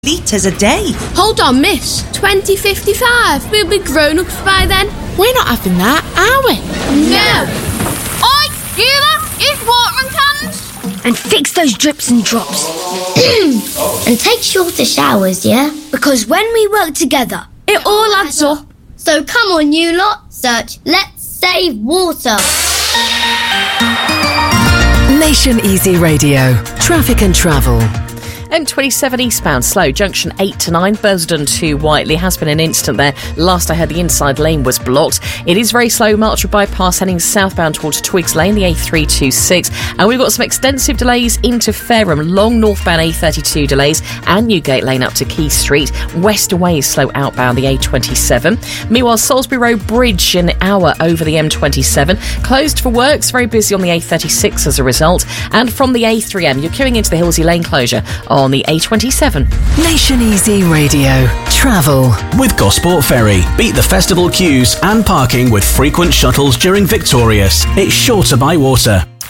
litres a day. Hold on, miss. 2055. We'll be grown-ups by then. We're not having that, are we? No. Oi, you lot, use watering cans. And fix those drips and drops. And take shorter showers, yeah? Because when we work together, it all adds up. So come on, you lot. Search Let's Save Water. Nation Easy Radio. Traffic and travel. M27 eastbound slow, junction 8 to 9, Bursden to Whiteley. Has been an incident there. Last I heard, the inside lane was blocked. It is very slow, Marchwood bypass heading southbound towards Twigs Lane, the A326. And we've got some extensive delays into Fareham, long northbound A32 delays, and Newgate Lane up to Key Street. West away is slow outbound, the A27. Meanwhile, Salisbury Road Bridge an hour over the M27. Closed for works, very busy on the A36 as a result. And from the A3M, you're queuing into the Hillsey Lane closure on the A27. Nation Easy Radio. Travel. With Gosport Ferry. Beat the festival queues and parking with frequent shuttles during Victorious. It's sure to buy water.